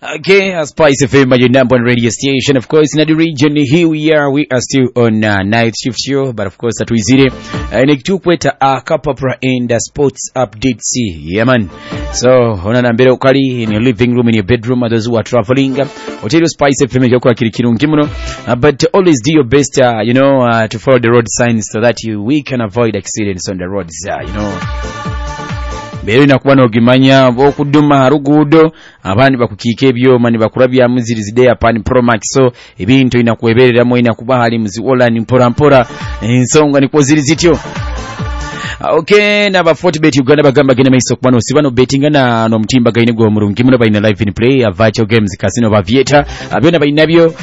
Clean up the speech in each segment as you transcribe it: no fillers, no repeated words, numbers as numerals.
Okay, Spice FM, your number one radio station. Of course, in the region, here we are still on night shift show, but of course, that we see it. And it took with a couple in the sports updates. Yeah, man. So, on an ambero kari in your living room, in your bedroom, others who are traveling. Hotel Spice FM, but always do your best, to follow the road signs so that we can avoid accidents on the roads, Bero inakuwa n'ogimanya bw'okuduma harugudo abandi bakukiika ebyoma ne bakulabya muzirizideya apani Promax so ebintu inakuwebereramu inakuba hali muziwola ni mpora ensonga niko ziri zityo. Okay, naba Fortbet Uganda bagamba gene maiso kubano sibano betting na no mtimba gaine gwo murungi muno baina live in play virtual games casino bavieta abyona bainabyo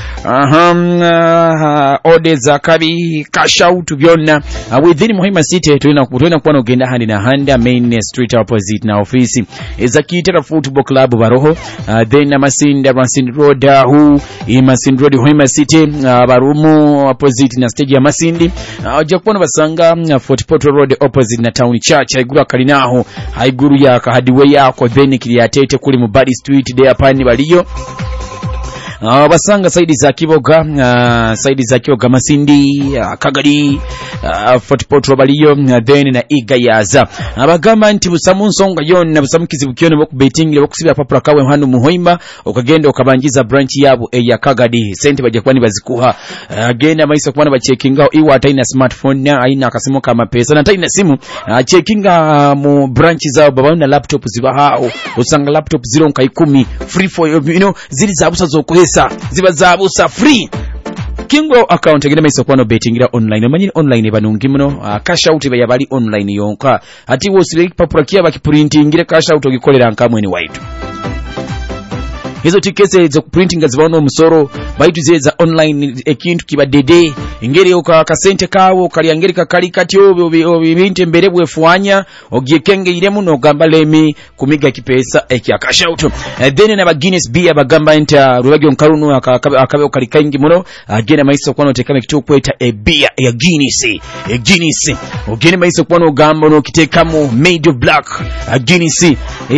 orders akabi cash out byonna within Muhima City tulina kuba ogenda handi na handa main street opposite na office ezakitera football club baroho then Masinde Road Masinde Road Muhima City barumu opposite na stage ya Masindi ojja kubona basanga Fort Portal Road opposite na town church haiguru akalinaho haiguru ya kahadiwe yako then kiliyatete kuli mu Body Street de apani baliyo basanga saidi za Kiboga Masindi Kagari Fort Portal baliyo then na Igayaza abagamba nti busamu nsonga yonna busamukizi bukyone boku betting bokusibya papula kawe hano muhoima okagenda okabangiza branch yabo eya Kagadi sente bajja kwani bazikuha agenda maiso kwana bacheckinga iwa ataina smartphone na aina akasimu kama pesa na taina simu checkinga mu branch zao baba na laptop zibahao usanga laptop ziro nkai 10 free for zili zabusa zokuhesa ziba zabusa free Kingo account agenda maiso kwano bettingira online amanyini online banungi muno cash out bayabali online yonka ati wosire papura kiya bakiprintingire cash out ogikolera nkamwe ni waitu hizo tikese zo printing azibano omusoro baitu zeza online ekintu kibadede ingeri okakasente kawo kali angeri kakali kati obibinte mbere bwefwanya ogiekenge iremu no gamba lemi kumiga kipesa ekya cash out then na Guinness beer bagamba enta rubagyo nkarunu akabe okali kaingi muno agenda maiso kwano tekame kitu kweta beer ya Guinness ogene maiso kwano gamba no kitekamo made of black Guinness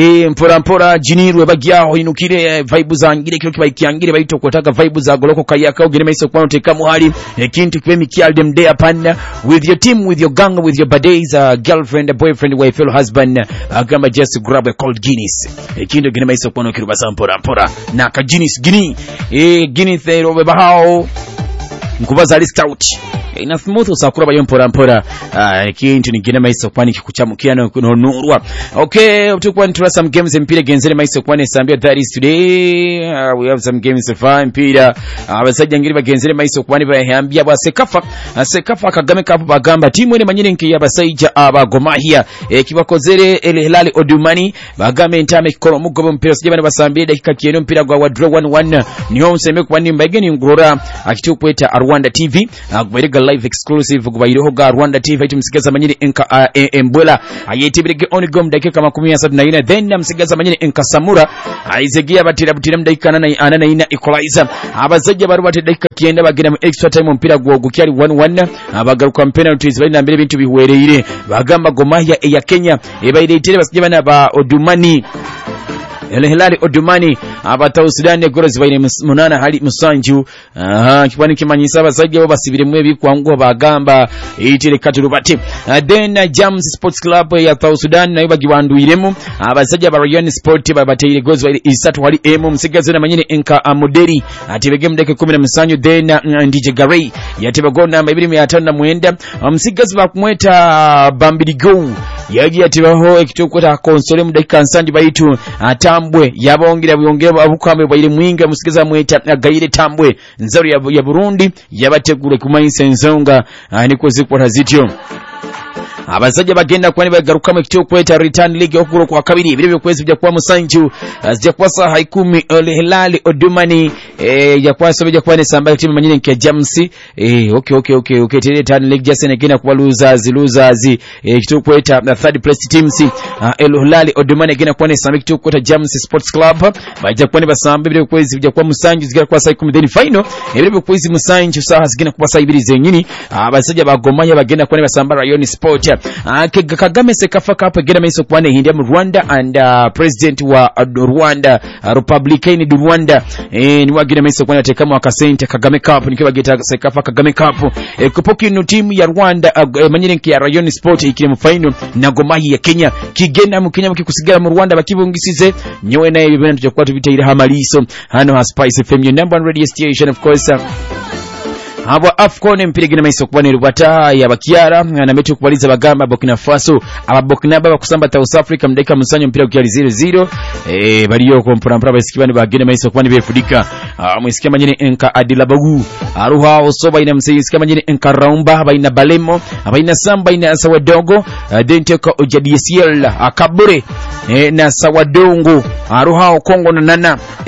mpora jinirwe bagyaho inukire vibe zangire kilo kibaikiyangire bayito kotaka vibe za goloko kayaka ogene maiso kwano tekamu hali ekintu kwemi kial them day upon with your team, with your gang, with your buddies, girlfriend, boyfriend, wife, fellow husband agamba just grab a cold Guinness ekintu gene maiso kwano kirubasa mpora na ka Guinness Guinness robe bahao nkubaza list out ina smooth usakura bayo mpora kintu nigine maiso kwani kikuchamukiana nonurwa. Okay, tukwa ntura some games mpira genzere maiso kwani sambia that is today we have some games of mpira abasajja ngiri bagenzere maiso kwani bahambia bwa sekafa Kagame Cup bagamba timu ene manyine nki yabasajja abagomahia kibakozere El Hilal Odumani bagame ntame kikoro mugobo mpira sije bana basambia dakika kieno mpira gwa draw 1-1 niho nseme kwani mbageni ngorora akitukweta Rwanda TV agwerega live exclusive kubayireho ga Rwanda TV itumsigaza manyine enka embwela ayetibirege onigom dakika 17 then namsigaza manyine enka Samura aizegia batira mdakika anana ina equalizer abazajja baru bate dakika kienda bagenda mu extra time mpira gwo gukyali 1-1 abagaruka penalties bali nambere bintu bihuwereire bagamba Gomahia eya Kenya ebayiretere basajja bana ba Odumani El Hilal Odumani abatawu Sudan egoro zibaine munana hali musanju kipani kimanyisa abasajja bo basibire mu ebikwango bagamba eitire katurubati then Jams Sports Club ya South Sudan nayo bagiwanduiremu abasajja ba Royal Sport babateire gozi baile isatu hali emu msigaze na manyine enka Amoderi atibege mdeke 17 then DJ Garey yatibego namba 259 msigaze bakumweta Bambiligo yaji atibaho ekitokota konsole mdakika nsanje baitu Tambwe yabongera byongera abukame bayire mwinga musikiza mweta Gayire Tambwe nzaro ya Burundi yabategure kumayinse nsonga niko zikora zityo abazajja bagenda kwani bagaruka mu kityo kweta return league okuro kwa kabiri bibyo kwezi bya kwa musanju zijja kwa saha 10 El Hilal Odumani yakwaso bijja kuba ne samba timu manyine nke James okay tere tan League Jason egenda kuba losers kitukweta third place teams El Hilal Omdurman egenda kuba ne samba kitukweta James Sports Club bajja kuba ne basamba bire kwezi bijja kuba musanju zigera kwa sai 10 then final ebire kwezi musanju saha zigenda kuba sai 2 zenyini abasajja bagomanya bagenda kuba ne basamba Rayon Sport Kagame Sekafa Cup egenda maiso kuba ne hindia mu Rwanda and president wa Rwanda Republican du Rwanda ni wagenda maiso kuba nateka mu akasente Kagame Cup nikiba gita Sekafa Kagame Cup kupoki no team ya Rwanda manyire nke ya Rayon Sport ikire mu final na Gomahi ya Kenya kigenda mu Kenya mukikusigala mu Rwanda bakibungisize nyowe naye bibena tujja tubitira hamaliso hano ha Spice FM your number one radio station of course Aba Afcon mpira gina maiso kubane rubata ya bakiara na mechi kubaliza bagamba Burkina Faso Burkina Faso kusamba South Africa mdeka musanyo mpira kukiali 0-0 baliyo kompora mpira basikibani bagina maiso kubane befudika mwisikia manyine enka Adilabagu aruha osoba ina msisikia manyine enka Raumba baina Balemo baina Samba ina Sawadogo denteka Ojadiesiel Akabure na Sawadongo aruha Kongo na Nana